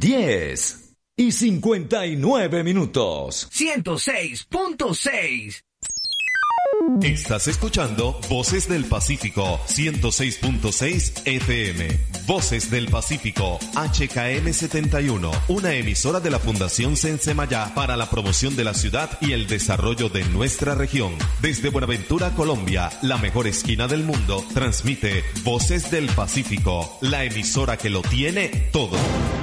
10:59. 106.6. Estás escuchando Voces del Pacífico, 106.6 FM. Voces del Pacífico, HKM 71, una emisora de la Fundación Sensemayá para la promoción de la ciudad y el desarrollo de nuestra región. Desde Buenaventura, Colombia, la mejor esquina del mundo, transmite Voces del Pacífico, la emisora que lo tiene todo.